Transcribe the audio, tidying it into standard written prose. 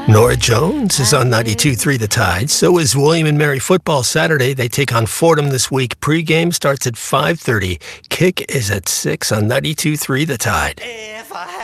Nora Jones is on 92.3 The Tide. So is William and Mary football Saturday. They take on Fordham this week. Pre-game starts at 5:30. Kick is at 6 on 92.3 The Tide.